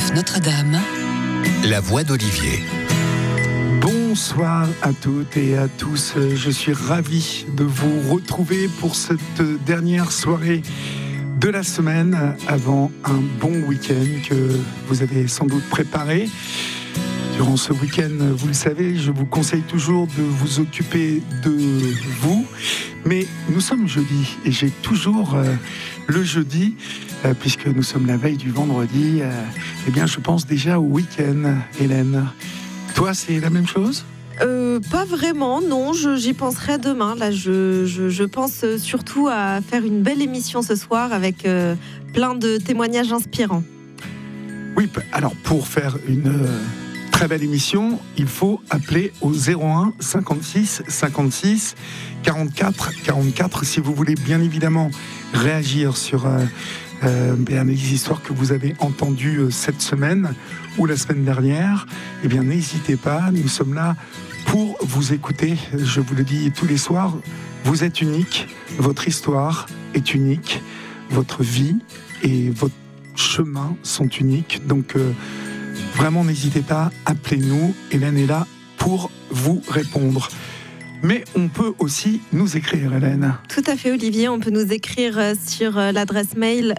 RCF Notre-Dame, la voix d'Olivier. Bonsoir à toutes et à tous, je suis ravi de vous retrouver pour cette dernière soirée de la semaine avant un bon week-end que vous avez sans doute préparé. Durant ce week-end, vous le savez, je vous conseille toujours de vous occuper de vous, mais nous sommes jeudi et j'ai toujours le jeudi, puisque nous sommes la veille du vendredi, eh bien je pense déjà au week-end, Hélène. Toi, c'est la même chose ? Pas vraiment, non, j'y penserai demain. Là, je pense surtout à faire une belle émission ce soir avec plein de témoignages inspirants. Oui, alors pour faire une très belle émission, il faut appeler au 01 56 56 44 44 si vous voulez bien évidemment réagir sur les histoires que vous avez entendues cette semaine ou la semaine dernière. Eh bien, n'hésitez pas, nous sommes là pour vous écouter. Je vous le dis tous les soirs, vous êtes unique, votre histoire est unique, votre vie et votre chemin sont uniques. Donc, vraiment, n'hésitez pas, appelez-nous. Hélène est là pour vous répondre. Mais on peut aussi nous écrire, Hélène. Tout à fait, Olivier. On peut nous écrire sur l'adresse mail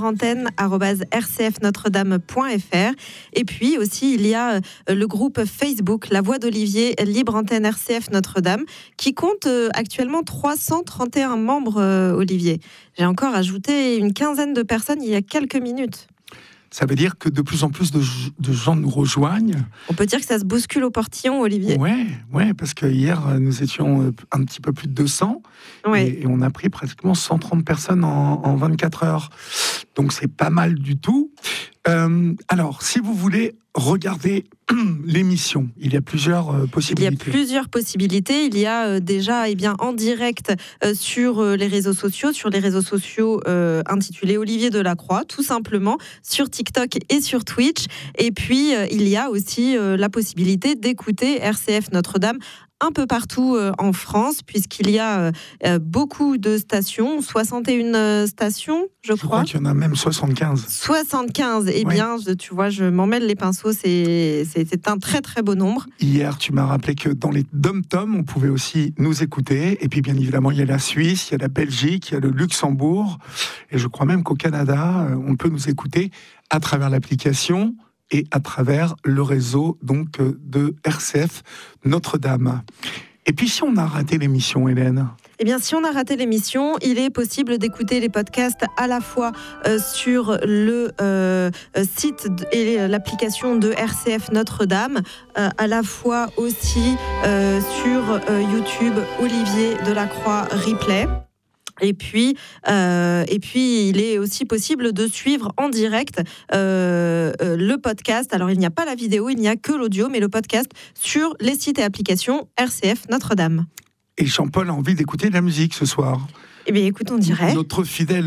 libreantenne@rcfnotredame.fr. Et puis aussi, il y a le groupe Facebook La Voix d'Olivier, Libre Antenne RCF Notre-Dame, qui compte actuellement 331 membres, Olivier. J'ai encore ajouté une quinzaine de personnes il y a quelques minutes. Ça veut dire que de plus en plus de gens nous rejoignent. On peut dire que ça se bouscule au portillon, Olivier. Ouais, parce que hier, nous étions un petit peu plus de 200. Ouais. Et on a pris pratiquement 130 personnes en 24 heures. Donc, c'est pas mal du tout. Alors, si vous voulez regarder l'émission, il y a plusieurs possibilités. Il y a plusieurs possibilités. Il y a déjà en direct sur les réseaux sociaux intitulés Olivier Delacroix, tout simplement, sur TikTok et sur Twitch. Et puis, il y a aussi la possibilité d'écouter RCF Notre-Dame un peu partout en France, puisqu'il y a beaucoup de stations, 61 stations, je crois. Je crois qu'il y en a même 75. 75, bien, tu vois, je m'en mêle les pinceaux, c'est un très très beau nombre. Hier, tu m'as rappelé que dans les dom-toms, on pouvait aussi nous écouter. Et puis, bien évidemment, il y a la Suisse, il y a la Belgique, il y a le Luxembourg. Et je crois même qu'au Canada, on peut nous écouter à travers l'application et à travers le réseau donc de RCF Notre-Dame. Et puis si on a raté l'émission, Hélène ? Eh bien, si on a raté l'émission, il est possible d'écouter les podcasts à la fois sur le site et l'application de RCF Notre-Dame, à la fois aussi sur YouTube Olivier Delacroix Replay. Et puis, il est aussi possible de suivre en direct le podcast. Alors, il n'y a pas la vidéo, il n'y a que l'audio, mais le podcast sur les sites et applications RCF Notre-Dame. Et Jean-Paul a envie d'écouter de la musique ce soir. Eh bien, écoute, on dirait. Notre fidèle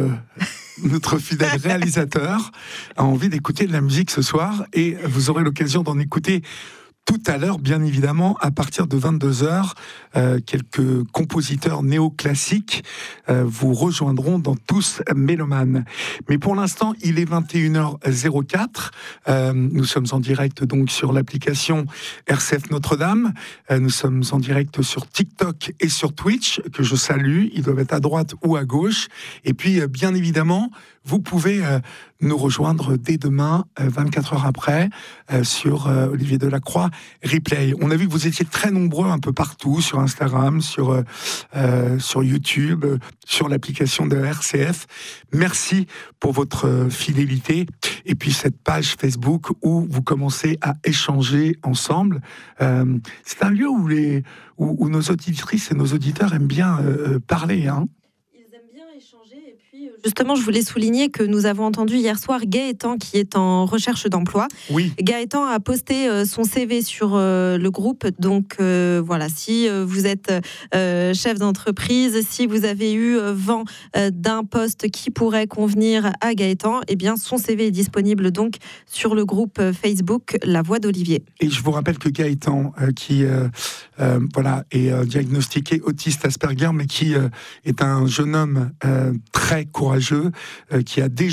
réalisateur a envie d'écouter de la musique ce soir. Et vous aurez l'occasion d'en écouter tout à l'heure, bien évidemment, à partir de 22h, quelques compositeurs néoclassiques vous rejoindront dans Tous Mélomanes. Mais pour l'instant, il est 21h04. Nous sommes en direct donc sur l'application RCF Notre-Dame. Nous sommes en direct sur TikTok et sur Twitch, que je salue. Ils doivent être à droite ou à gauche. Et puis, bien évidemment, vous pouvez nous rejoindre dès demain, 24 heures après, sur Olivier Delacroix Replay. On a vu que vous étiez très nombreux un peu partout, sur Instagram, sur YouTube, sur l'application de RCF. Merci pour votre fidélité. Et puis cette page Facebook où vous commencez à échanger ensemble. C'est un lieu où nos auditrices et nos auditeurs aiment bien parler, hein. Justement, je voulais souligner que nous avons entendu hier soir Gaëtan qui est en recherche d'emploi. Oui. Gaëtan a posté son CV sur le groupe. Donc voilà, si vous êtes chef d'entreprise, si vous avez eu vent d'un poste qui pourrait convenir à Gaëtan, eh bien son CV est disponible donc sur le groupe Facebook La Voix d'Olivier. Et je vous rappelle que Gaëtan, qui est diagnostiqué autiste Asperger, mais qui est un jeune homme très courageux, qui a déjà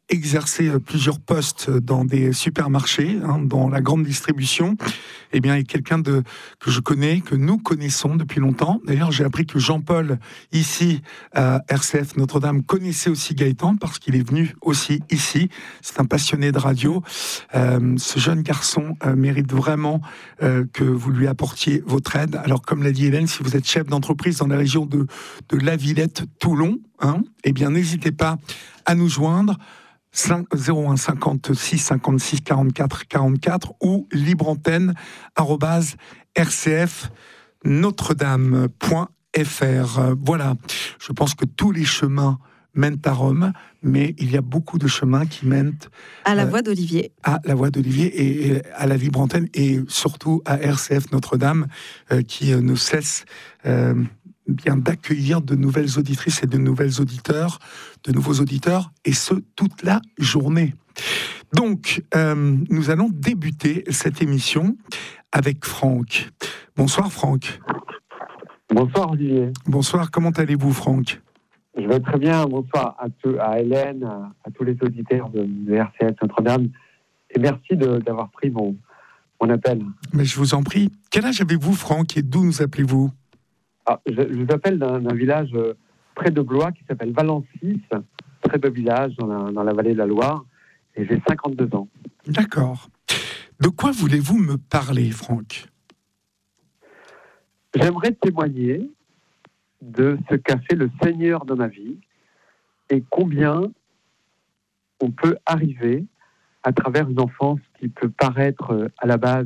exercé plusieurs postes dans des supermarchés, dans la grande distribution, eh bien, est quelqu'un que je connais, que nous connaissons depuis longtemps. D'ailleurs, j'ai appris que Jean-Paul, ici, à RCF Notre-Dame, connaissait aussi Gaëtan, parce qu'il est venu aussi ici. C'est un passionné de radio. Ce jeune garçon mérite vraiment que vous lui apportiez votre aide. Alors, comme l'a dit Hélène, si vous êtes chef d'entreprise dans la région de La Villette, Toulon, eh bien, n'hésitez pas à nous joindre. 01 56 56 44 44 ou libreantenne@rcfnotredame.fr. Voilà, je pense que tous les chemins mènent à Rome, mais il y a beaucoup de chemins qui mènent à la Voix d'Olivier. À la Voix d'Olivier et à la Libre Antenne, et surtout à RCF Notre-Dame, qui ne cesse bien d'accueillir de nouvelles auditrices et de nouveaux auditeurs, et ce, toute la journée. Donc, nous allons débuter cette émission avec Franck. Bonsoir Franck. Bonsoir Olivier. Bonsoir, comment allez-vous Franck ? Je vais très bien, bonsoir à Hélène, à tous les auditeurs de RCF Notre-Dame, et merci d'avoir pris mon appel. Mais je vous en prie. Quel âge avez-vous Franck, et d'où nous appelez-vous ? Je vous appelle d'un village près de Blois qui s'appelle Valencis, très beau village dans la vallée de la Loire, et j'ai 52 ans. D'accord. De quoi voulez-vous me parler, Franck ? J'aimerais témoigner de ce qu'a fait le Seigneur dans ma vie et combien on peut arriver à travers une enfance qui peut paraître à la base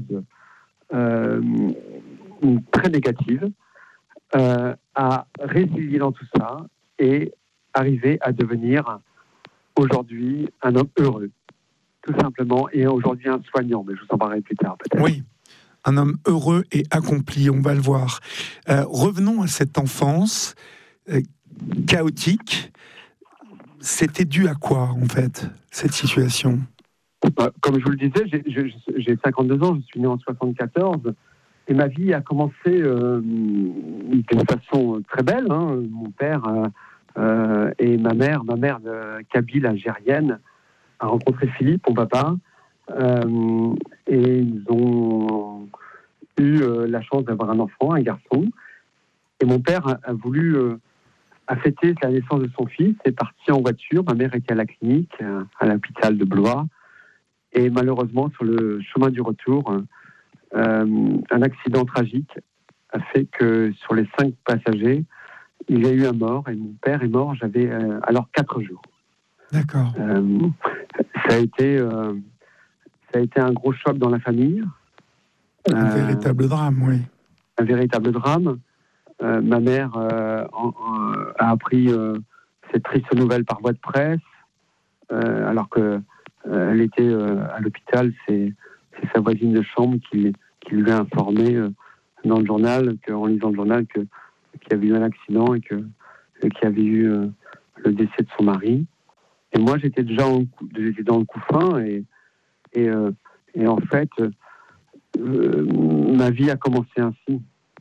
très négative, à résilier dans tout ça et arriver à devenir aujourd'hui un homme heureux, tout simplement, et aujourd'hui un soignant, mais je vous en parlerai plus tard peut-être. Oui, un homme heureux et accompli, on va le voir. Revenons à cette enfance chaotique. C'était dû à quoi, en fait, cette situation ? Comme je vous le disais, j'ai 52 ans, je suis né en 74, et ma vie a commencé d'une façon très belle. Mon père et ma mère kabyle algérienne, a rencontré Philippe, mon papa, et ils ont eu la chance d'avoir un enfant, un garçon. Et mon père a voulu fêter la naissance de son fils, est parti en voiture. Ma mère était à la clinique, à l'hôpital de Blois. Et malheureusement, sur le chemin du retour, un accident tragique a fait que sur les 5 passagers, il y a eu un mort. Et mon père est mort, j'avais alors 4 jours. D'accord. Ça a été un gros choc dans la famille. Un véritable drame, oui. Un véritable drame. Ma mère a appris cette triste nouvelle par voie de presse, alors qu'elle était à l'hôpital. C'est sa voisine de chambre qui lui a informé dans le journal, en lisant le journal, qu'il y avait eu un accident et qu'il y avait eu le décès de son mari. Et moi, j'étais déjà dans le couffin et en fait, ma vie a commencé ainsi.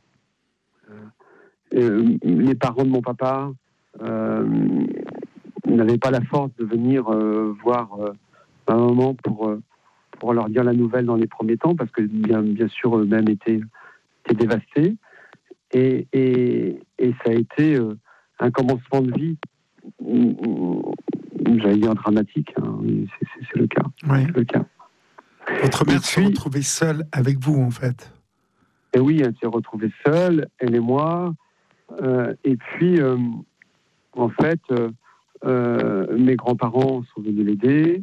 Les parents de mon papa n'avaient pas la force de venir voir ma maman pour leur dire la nouvelle dans les premiers temps, parce que bien sûr eux-mêmes étaient dévastés. Et ça a été un commencement de vie, j'allais dire dramatique, c'est le cas. Oui. C'est le cas. Votre mère s'est retrouvée seule avec vous, en fait. Et oui, elle s'est retrouvée seule, elle et moi. Et puis, en fait, mes grands-parents sont venus l'aider.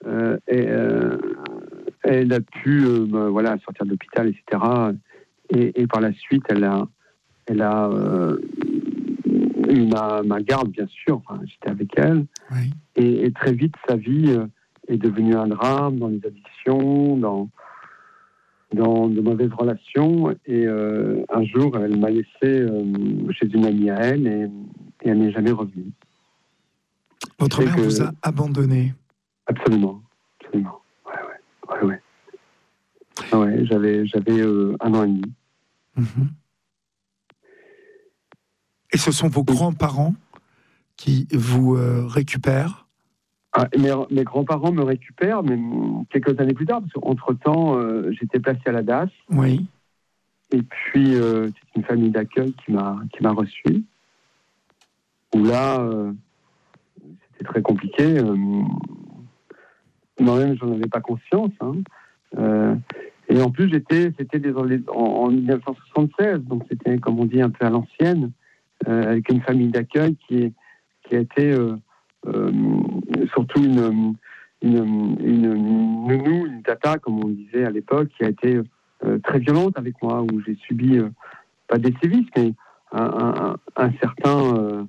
Elle a pu sortir de l'hôpital, etc. Et par la suite, elle a eu ma garde, bien sûr. Enfin, j'étais avec elle. Oui. Et très vite, sa vie est devenue un drame dans les addictions, dans de mauvaises relations. Et un jour, elle m'a laissé chez une amie à elle et elle n'est jamais revenue. Votre mère vous a abandonné ? Absolument. Ouais. Ouais, j'avais 1 an et demi. Mm-hmm. Et ce sont vos grands-parents qui vous récupèrent ? Mes grands-parents me récupèrent, mais quelques années plus tard, parce qu'entre-temps, j'étais placé à la DAS. Oui. Et puis, c'est une famille d'accueil qui m'a reçu. Où là, c'était très compliqué. Moi-même, j'en avais pas conscience. Et en plus, c'était en 1976, donc c'était, comme on dit, un peu à l'ancienne, avec une famille d'accueil qui a été surtout une nounou, une tata, comme on disait à l'époque, qui a été très violente avec moi, où j'ai subi, pas des sévices, mais un certain...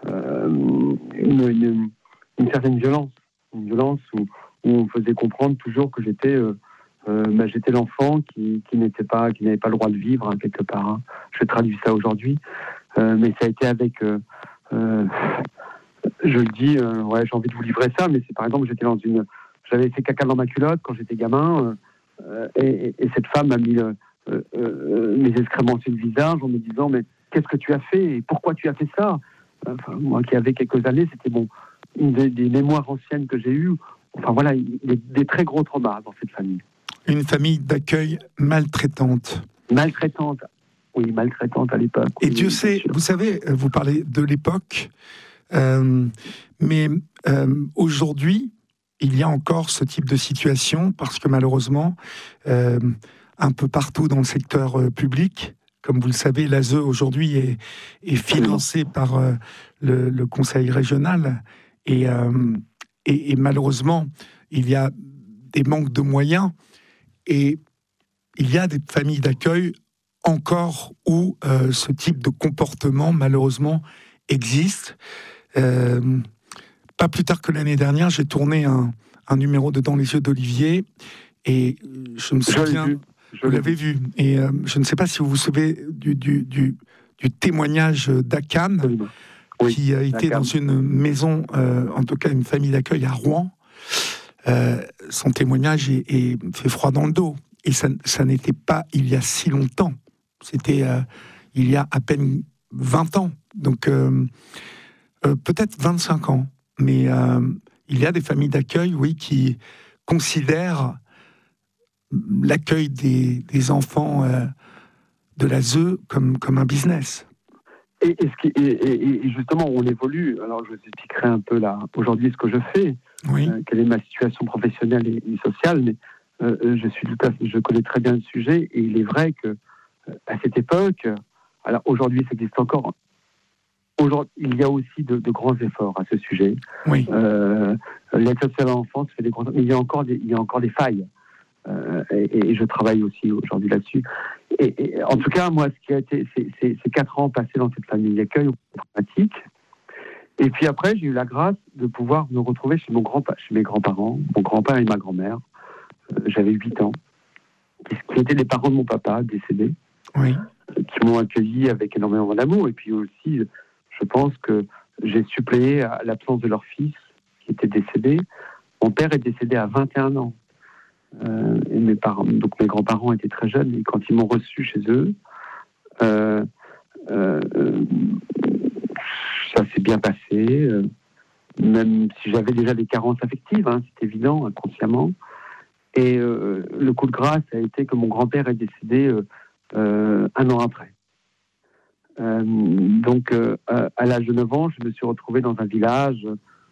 une certaine violence. Une violence où on me faisait comprendre toujours que j'étais l'enfant qui n'avait pas le droit de vivre, quelque part. Je traduis ça aujourd'hui. Mais ça a été avec... je le dis, j'ai envie de vous livrer ça, mais c'est par exemple, j'avais fait caca dans ma culotte quand j'étais gamin, et cette femme m'a mis mes excréments sur le visage en me disant, mais qu'est-ce que tu as fait et pourquoi tu as fait ça? Moi qui avais quelques années, c'était une des mémoires anciennes que j'ai eues. Enfin voilà, des très gros traumas dans cette famille. Une famille d'accueil maltraitante. Maltraitante, oui, maltraitante à l'époque. Et oui, Dieu sait, vous savez, vous parlez de l'époque, mais aujourd'hui, il y a encore ce type de situation parce que malheureusement, un peu partout dans le secteur public, comme vous le savez, l'ASE aujourd'hui est financé par le Conseil régional et malheureusement, il y a des manques de moyens et il y a des familles d'accueil encore où ce type de comportement, malheureusement, existe. Pas plus tard que l'année dernière, j'ai tourné un numéro de Dans les yeux d'Olivier et je me souviens... Vous l'avez vu. Et je ne sais pas si vous vous souvenez du témoignage d'Akan, oui, qui était dans une maison, en tout cas une famille d'accueil à Rouen. Son témoignage fait froid dans le dos. Et ça n'était pas il y a si longtemps. C'était il y a à peine 20 ans. Donc peut-être 25 ans. Mais il y a des familles d'accueil, oui, qui considèrent l'accueil des enfants de l'ASE comme un business. Et justement, on évolue. Alors, je vous expliquerai un peu là, aujourd'hui, ce que je fais, oui. Quelle est ma situation professionnelle et sociale, mais je connais très bien le sujet, et il est vrai que à cette époque, alors aujourd'hui, ça existe encore. Aujourd'hui, il y a aussi de grands efforts à ce sujet. Oui. L'aide sociale à l'enfance fait des grands, mais il y a encore des failles. Et je travaille aussi aujourd'hui là-dessus. Et en tout cas, moi, ce qui a été, c'est 4 ans passés dans cette famille d'accueil pratique. Et puis après, j'ai eu la grâce de pouvoir me retrouver chez mes grands-parents, mon grand-père et ma grand-mère. J'avais 8 ans, qui étaient les parents de mon papa décédé, oui. Qui m'ont accueilli avec énormément d'amour. Et puis aussi, je pense que j'ai suppléé à l'absence de leur fils, qui était décédé. Mon père est décédé à 21 ans. Et mes grands-parents étaient très jeunes, et quand ils m'ont reçu chez eux, ça s'est bien passé, même si j'avais déjà des carences affectives, c'est évident, inconsciemment. Et le coup de grâce a été que mon grand-père est décédé 1 an après. Donc, à l'âge de 9 ans, je me suis retrouvé dans un village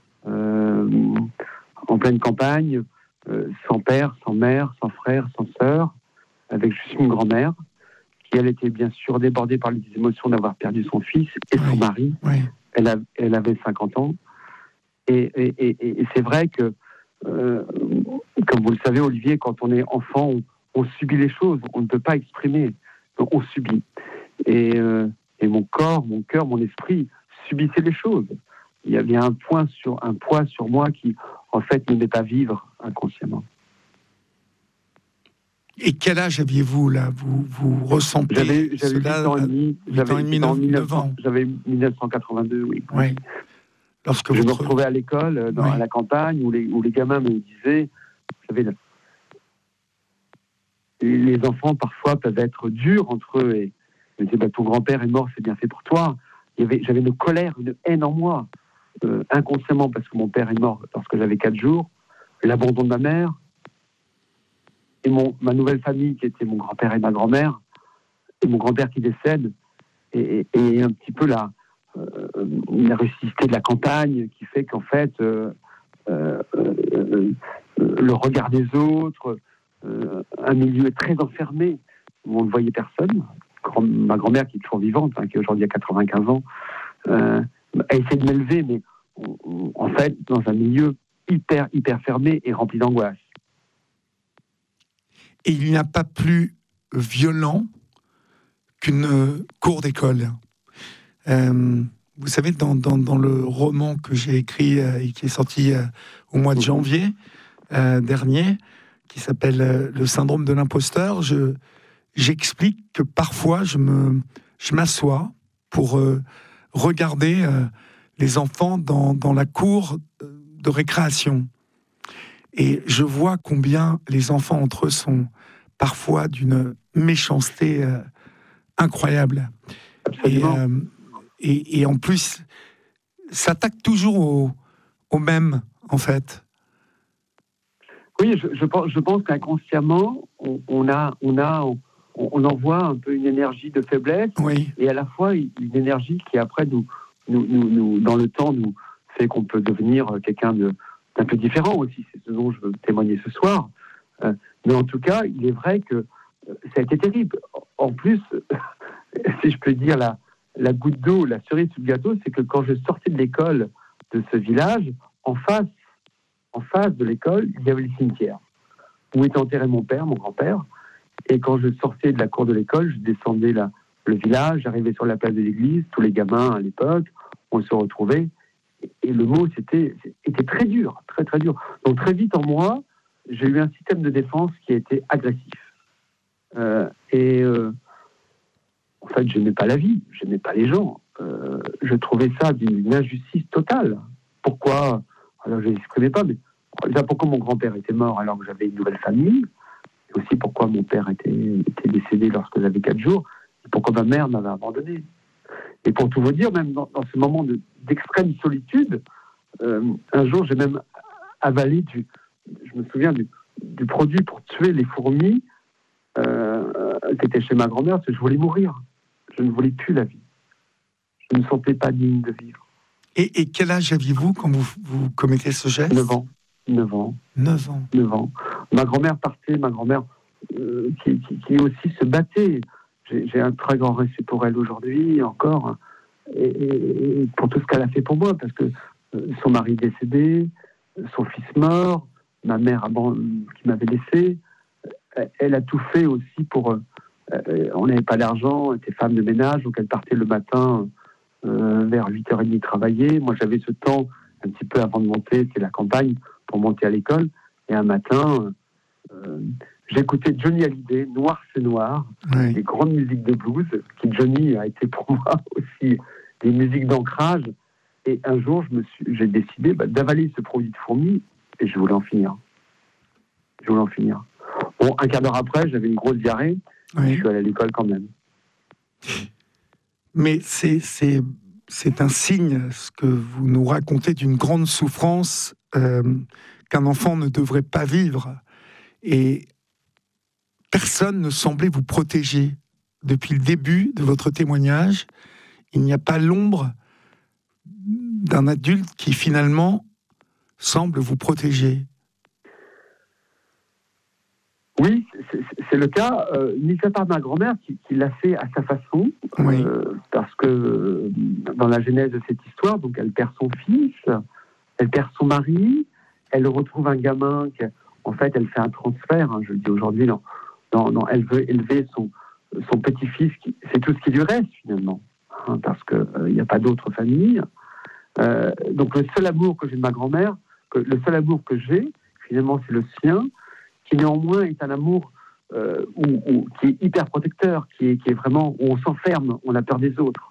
en pleine campagne, sans père, sans mère, sans frère, sans sœur, avec juste une grand-mère, qui, elle, était bien sûr débordée par les émotions d'avoir perdu son fils et son mari. Oui. Elle avait 50 ans. Et c'est vrai que, comme vous le savez, Olivier, quand on est enfant, on subit les choses, on ne peut pas exprimer, donc on subit. Et mon corps, mon cœur, mon esprit subissaient les choses. Il y avait un poids sur moi qui, en fait, n'aimait pas vivre inconsciemment. Et quel âge aviez-vous là? Vous ressentez J'avais 8 cela? ans et demi. J'avais 9 ans. J'avais 1982, oui. Oui. Lorsque je me retrouvais à l'école, à la campagne, où les gamins me disaient, vous savez, les enfants parfois peuvent être durs entre eux, et ils me disaient, ton grand-père est mort, c'est bien fait pour toi. J'avais une colère, une haine en moi. inconsciemment, parce que mon père est mort lorsque j'avais 4 jours, l'abandon de ma mère, et ma nouvelle famille qui était mon grand-père et ma grand-mère, et mon grand-père qui décède, et un petit peu la rusticité de la campagne qui fait qu'en fait, le regard des autres, un milieu très enfermé, où on ne voyait personne. Ma grand-mère, qui est toujours vivante, qui aujourd'hui a 95 ans, a essayé de m'élever, mais en fait, dans un milieu hyper fermé et rempli d'angoisse. Et il n'y a pas plus violent qu'une cour d'école. Vous savez, dans le roman que j'ai écrit et qui est sorti au mois de janvier dernier, qui s'appelle Le syndrome de l'imposteur, j'explique que parfois je m'assois pour regarder les enfants dans la cour de récréation. Et je vois combien les enfants entre eux sont parfois d'une méchanceté incroyable. Et en plus, s'attaque toujours au même, en fait. Oui, je pense qu'inconsciemment, on envoie un peu une énergie de faiblesse, oui. Et à la fois une énergie qui après nous dans le temps nous fait qu'on peut devenir quelqu'un d'un peu différent aussi. C'est ce dont je veux témoigner ce soir. Mais en tout cas, il est vrai que ça a été terrible. En plus, si je peux dire la goutte d'eau, la cerise sur le gâteau, c'est que quand je sortais de l'école de ce village, en face de l'école, il y avait le cimetière où était enterré mon père, mon grand-père. Et quand je sortais de la cour de l'école, je descendais le village, j'arrivais sur la place de l'église, tous les gamins à l'époque, on se retrouvait. Et le mot était très dur, très très dur. Donc très vite en moi, j'ai eu un système de défense qui a été agressif. En fait, je n'aimais pas la vie, je n'aimais pas les gens. Je trouvais ça d'une injustice totale. Pourquoi ? Alors je ne l'exprimais pas, mais déjà pourquoi mon grand-père était mort alors que j'avais une nouvelle famille, et aussi pourquoi mon père était décédé lorsque j'avais 4 jours, et pourquoi ma mère m'avait abandonné. Et pour tout vous dire, même dans ce moment d'extrême solitude, un jour j'ai même avalé je me souviens du produit pour tuer les fourmis qui était chez ma grand-mère, parce que je voulais mourir. Je ne voulais plus la vie. Je ne me sentais pas digne de vivre. Et quel âge aviez-vous quand vous commettez ce geste ? 9 ans. 9 ans. 9 ans. 9 ans. Ma grand-mère partait, qui aussi se battait. J'ai un très grand respect pour elle aujourd'hui, encore, et pour tout ce qu'elle a fait pour moi, parce que son mari décédé, son fils mort, ma mère qui m'avait laissé, elle a tout fait aussi pour... on n'avait pas d'argent, elle était femme de ménage, donc elle partait le matin vers 8h30 travailler. Moi, j'avais ce temps, un petit peu avant de monter, c'est la campagne, pour monter à l'école. Et un matin, j'écoutais Johnny Hallyday, Noir c'est Noir, des grandes musiques de blues, qui Johnny a été pour moi aussi des musiques d'ancrage. Et un jour, j'ai décidé d'avaler ce produit de fourmi, et je voulais en finir. Bon, un quart d'heure après, j'avais une grosse diarrhée, et je suis allé à l'école quand même. Mais c'est un signe, ce que vous nous racontez, d'une grande souffrance qu'un enfant ne devrait pas vivre. Et personne ne semblait vous protéger. Depuis le début de votre témoignage, il n'y a pas l'ombre d'un adulte qui finalement semble vous protéger. Oui, c'est le cas, mis à part ma grand-mère qui l'a fait à sa façon, parce que dans la genèse de cette histoire, donc elle perd son fils, elle perd son mari, elle retrouve un gamin qui, en fait, elle fait un transfert, je le dis aujourd'hui, non, elle veut élever son petit-fils, c'est tout ce qui lui reste finalement, parce qu'il n'y a pas d'autre famille. Donc le seul amour que j'ai de ma grand-mère, le seul amour que j'ai, finalement, c'est le sien, qui néanmoins est un amour qui est hyper protecteur, qui est vraiment où on s'enferme, on a peur des autres.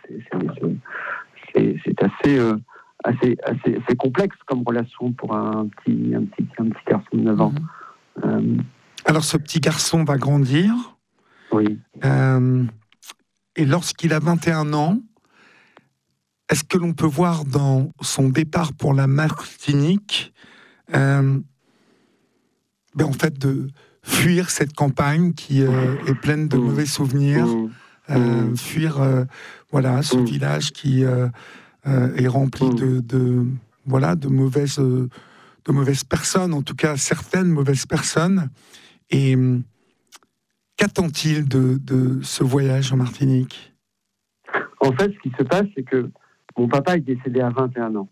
C'est assez complexe comme relation pour un petit garçon de 9 ans. Alors ce petit garçon va grandir. Oui. Et lorsqu'il a 21 ans, est-ce que l'on peut voir dans son départ pour la Martinique, en fait, de fuir cette campagne qui est pleine de mauvais souvenirs, fuir ce village qui est rempli de mauvaises personnes, en tout cas certaines mauvaises personnes. Et qu'attend-il de ce voyage en Martinique ? En fait, ce qui se passe, c'est que mon papa est décédé à 21 ans.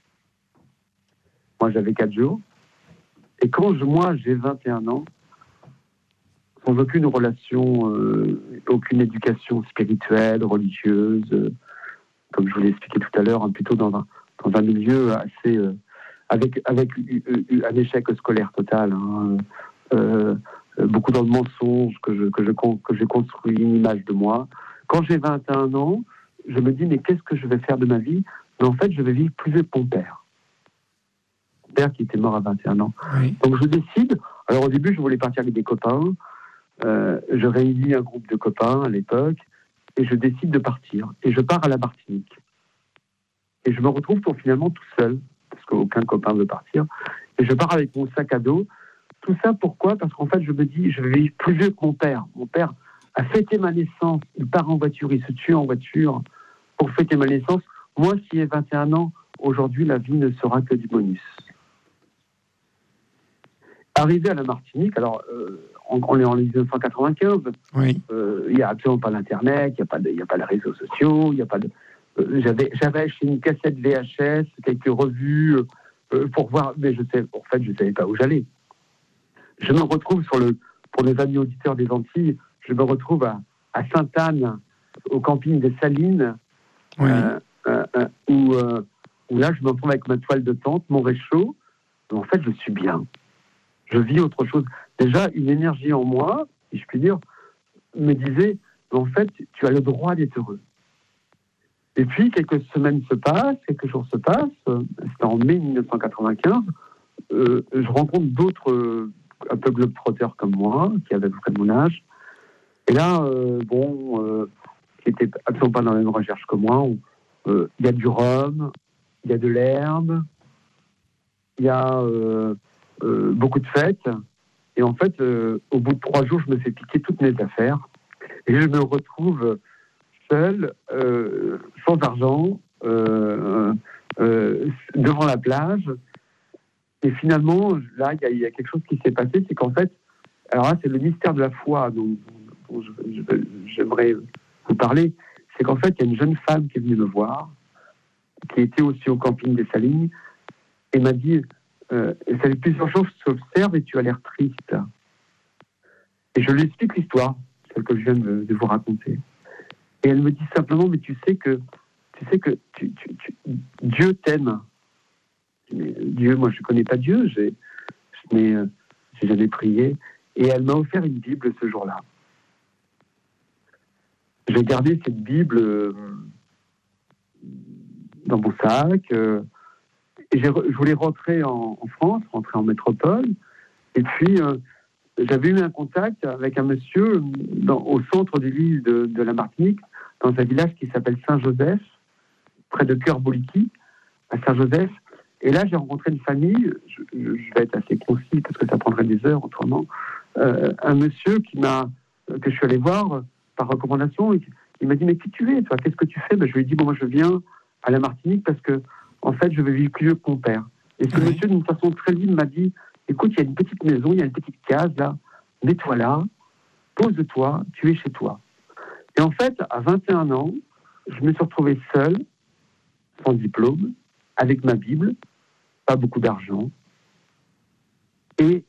Moi, j'avais 4 jours. Et quand j'ai 21 ans, sans aucune relation, aucune éducation spirituelle, religieuse, comme je vous l'ai expliqué tout à l'heure, plutôt dans un milieu assez... avec un échec scolaire total, beaucoup dans le mensonge, que j'ai construit une image de moi. Quand j'ai 21 ans, je me dis, mais qu'est-ce que je vais faire de ma vie ? Mais en fait, je vais vivre plus vieux que mon père. Mon père qui était mort à 21 ans. Oui. Donc je décide, alors au début, je voulais partir avec des copains, je réunis un groupe de copains à l'époque, et je décide de partir. Et je pars à la Martinique. Et je me retrouve finalement tout seul, parce qu'aucun copain veut partir. Et je pars avec mon sac à dos. Tout ça, pourquoi ? Parce qu'en fait, je me dis, je vais vivre plus vieux que mon père. Mon père a fêté ma naissance. Il part en voiture, il se tue en voiture pour fêter ma naissance. Moi, qui ai 21 ans, aujourd'hui, la vie ne sera que du bonus. Arrivé à la Martinique, alors, on est en 1995. Oui. Il n'y a absolument pas d'Internet, il n'y a pas de réseaux sociaux, il n'y a pas de... J'avais acheté une cassette VHS, quelques revues pour voir, mais je ne savais pas où j'allais. Je me retrouve pour les amis auditeurs des Antilles, je me retrouve à Sainte-Anne, au camping des Salines, oui. Où là, je me retrouve avec ma toile de tente, mon réchaud. En fait, je suis bien. Je vis autre chose. Déjà, une énergie en moi, si je puis dire, me disait, en fait, tu as le droit d'être heureux. Et puis, quelques jours se passent, c'était en mai 1995, je rencontre d'autres un peu globetrotters comme moi, qui avaient à peu près mon âge, et là, qui n'étaient absolument pas dans la même recherche que moi, il y a du rhum, il y a de l'herbe, il y a beaucoup de fêtes, et en fait, au bout de 3 jours, je me fais piquer toutes mes affaires, et je me retrouve seul, sans argent, devant la plage. Et finalement, là, il y a quelque chose qui s'est passé, c'est qu'en fait, alors là, c'est le mystère de la foi dont j'aimerais vous parler, c'est qu'en fait, il y a une jeune femme qui est venue me voir, qui était aussi au camping des Salines, et m'a dit, ça fait plusieurs jours que je t'observe et tu as l'air triste. Et je lui explique l'histoire, celle que je viens de vous raconter. Et elle me dit simplement, mais tu sais que Dieu t'aime. Mais Dieu, moi je ne connais pas Dieu, j'ai jamais prié. Et elle m'a offert une Bible ce jour-là. J'ai gardé cette Bible dans mon sac. Et je voulais rentrer en France, rentrer en métropole. Et puis, j'avais eu un contact avec un monsieur au centre de l'île de la Martinique, dans un village qui s'appelle Saint-Joseph, près de Cœur-Boliki, à Saint-Joseph. Et là, j'ai rencontré une famille, je vais être assez concis parce que ça prendrait des heures autrement, un monsieur que je suis allé voir par recommandation. Il m'a dit, mais qui tu es, toi ? Qu'est-ce que tu fais ? Je lui ai dit, moi je viens à la Martinique parce que, en fait, je vais vivre plus vieux que mon père. Et ce monsieur, d'une façon très libre, m'a dit, écoute, il y a une petite maison, il y a une petite case là, mets-toi là, pose-toi, tu es chez toi. Et en fait, à 21 ans, je me suis retrouvé seul, sans diplôme, avec ma Bible, pas beaucoup d'argent. Et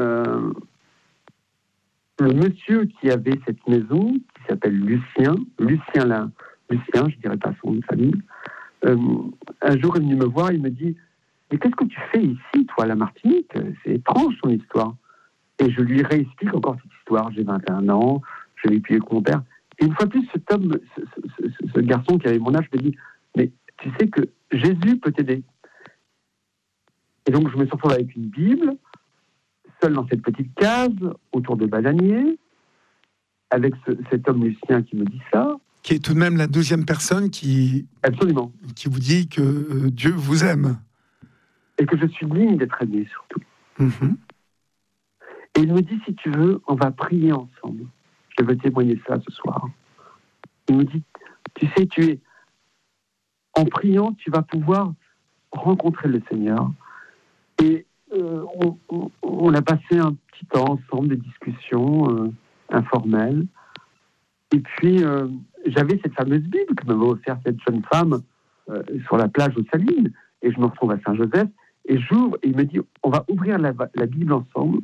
le monsieur qui avait cette maison, qui s'appelle Lucien, je dirais pas son nom de famille, un jour, il est venu me voir, il me dit, mais qu'est-ce que tu fais ici, toi, à la Martinique ? C'est étrange, ton histoire. Et je lui réexplique encore cette histoire. J'ai 21 ans, je l'ai payé avec mon père. Et une fois de plus, ce garçon qui avait mon âge me dit, mais tu sais que Jésus peut t'aider. Et donc, je me suis retrouvé avec une Bible, seul dans cette petite case, autour de bananiers, avec cet homme Lucien qui me dit ça. qui est tout de même la deuxième personne qui vous dit que Dieu vous aime. Et que je suis digne d'être aimé, surtout. Mm-hmm. Et il me dit, si tu veux, on va prier ensemble. Je veux témoigner ça ce soir. Il me dit, tu sais, en priant, tu vas pouvoir rencontrer le Seigneur. Et on a passé un petit temps ensemble, des discussions informelles. Et puis, j'avais cette fameuse Bible que m'avait offerte cette jeune femme sur la plage aux Salines. Et je me retrouve à Saint-Joseph. Et j'ouvre, et il me dit, on va ouvrir la Bible ensemble.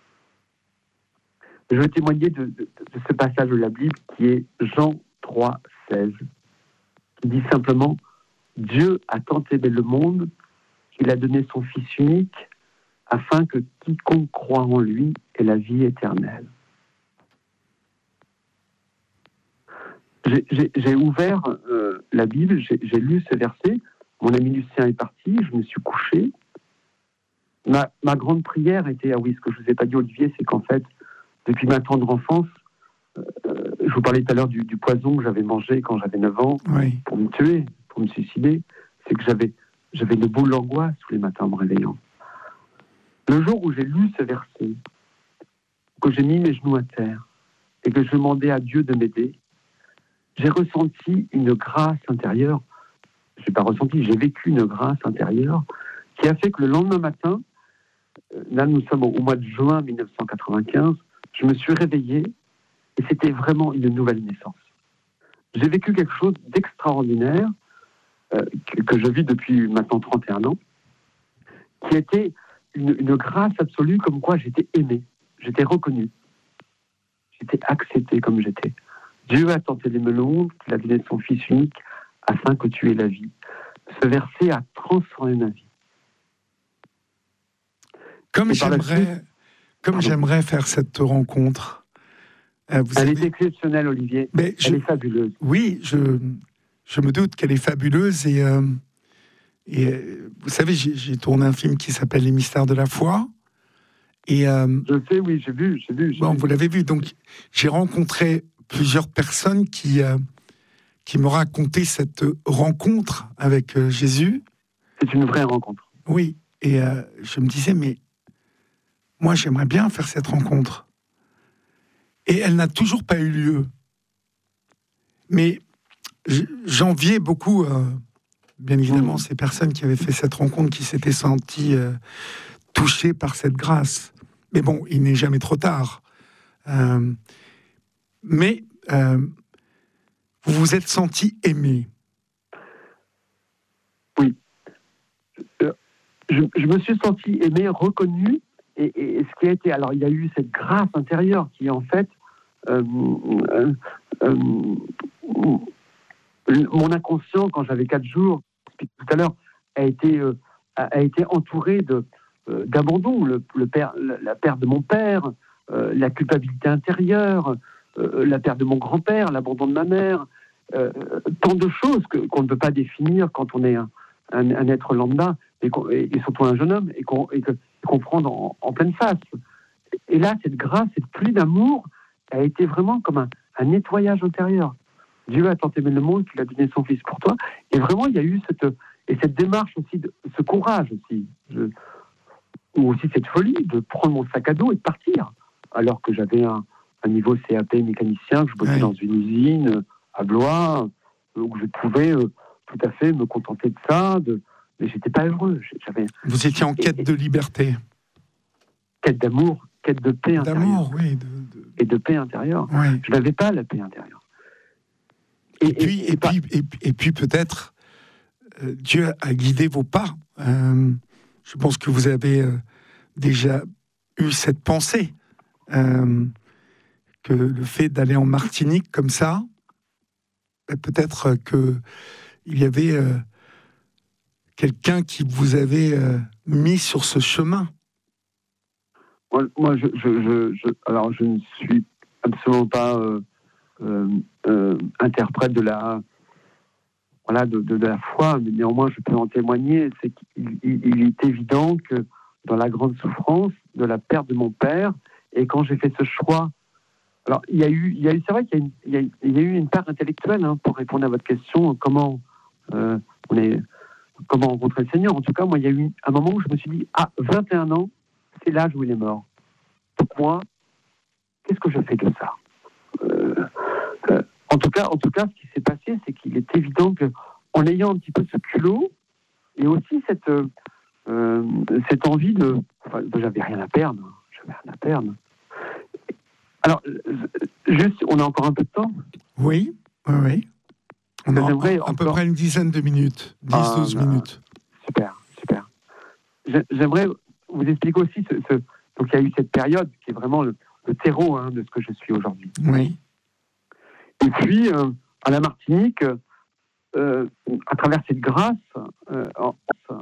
Je vais témoigner de ce passage de la Bible qui est Jean 3, 16, qui dit simplement « Dieu a tant aimé le monde qu'il a donné son Fils unique afin que quiconque croit en lui ait la vie éternelle. » J'ai ouvert la Bible, j'ai lu ce verset, mon ami Lucien est parti, je me suis couché. Ma grande prière était, ce que je ne vous ai pas dit Olivier, c'est qu'en fait, depuis ma tendre enfance, je vous parlais tout à l'heure du poison que j'avais mangé quand j'avais 9 ans, oui, pour me tuer, pour me suicider, c'est que j'avais de boule d'angoisse tous les matins en me réveillant. Le jour où j'ai lu ce verset, que j'ai mis mes genoux à terre et que je demandais à Dieu de m'aider, j'ai ressenti une grâce intérieure. Je n'ai pas ressenti, j'ai vécu une grâce intérieure qui a fait que le lendemain matin, là nous sommes au mois de juin 1995, je me suis réveillé et c'était vraiment une nouvelle naissance. J'ai vécu quelque chose d'extraordinaire que je vis depuis maintenant 31 ans, qui était une grâce absolue comme quoi j'étais aimé, j'étais reconnu, j'étais accepté comme j'étais. Dieu a tant aimé le monde qu'il a donné son Fils unique afin que tu aies la vie. Ce verset a transformé ma vie. Comme j'aimerais faire cette rencontre. Elle est exceptionnelle, Olivier. Elle est fabuleuse. Oui, je me doute qu'elle est fabuleuse. Et vous savez, j'ai tourné un film qui s'appelle Les Mystères de la foi. Et, je sais, oui, j'ai vu. Vous l'avez vu. Donc, j'ai rencontré plusieurs personnes qui me racontaient cette rencontre avec Jésus. C'est une vraie rencontre. Oui. Et je me disais, mais moi, j'aimerais bien faire cette rencontre. Et elle n'a toujours pas eu lieu. Mais j'enviais beaucoup, bien évidemment, ces personnes qui avaient fait cette rencontre, qui s'étaient senties touchées par cette grâce. Mais bon, il n'est jamais trop tard. Mais vous vous êtes senti aimé. Oui. Je me suis senti aimé, reconnu. Et ce qui a été, alors il y a eu cette grâce intérieure qui en fait, mon inconscient quand j'avais 4 jours, tout à l'heure, a été entouré d'abandon, la perte de mon père, la culpabilité intérieure, la perte de mon grand-père, l'abandon de ma mère, tant de choses qu'on ne peut pas définir quand on est un être lambda et surtout un jeune homme et qu'on prend en pleine face. Et là, cette grâce, cette pluie d'amour a été vraiment comme un nettoyage intérieur. Dieu a tant aimé le monde qu'il a donné son Fils pour toi. Et vraiment, il y a eu cette démarche aussi, ce courage aussi, ou aussi cette folie de prendre mon sac à dos et de partir. Alors que j'avais un niveau CAP mécanicien, que je bossais dans une usine à Blois, où je pouvais tout à fait me contenter de ça, mais j'étais pas heureux. Vous étiez en quête de liberté. Quête d'amour, quête de paix intérieure. D'amour, oui. Et de paix intérieure. Oui. Je n'avais pas la paix intérieure. Et puis peut-être, Dieu a guidé vos pas. Je pense que vous avez déjà eu cette pensée, que le fait d'aller en Martinique comme ça, peut-être qu'il y avait quelqu'un qui vous avait mis sur ce chemin. Moi, alors je ne suis absolument pas interprète de la foi, mais néanmoins je peux en témoigner. C'est qu'il est évident que dans la grande souffrance de la perte de mon père, et quand j'ai fait ce choix Alors, c'est vrai qu'il y a eu une part intellectuelle, hein, pour répondre à votre question, comment rencontrer le Seigneur. En tout cas, moi, il y a eu un moment où je me suis dit, 21 ans, c'est l'âge où il est mort. Donc moi, qu'est-ce que je fais de ça ? En tout cas, ce qui s'est passé, c'est qu'il est évident qu'en ayant un petit peu ce culot, et aussi cette envie j'avais rien à perdre. Alors, juste, on a encore un peu de temps ? Oui. On a à peu près une dizaine de minutes, 10-12 minutes. Super. J'aimerais vous expliquer aussi donc il y a eu cette période qui est vraiment le terreau, hein, de ce que je suis aujourd'hui. Oui. Et puis, à la Martinique, à travers cette grâce,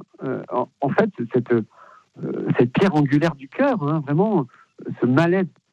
en fait, cette pierre angulaire du cœur, hein, vraiment, ce mal-être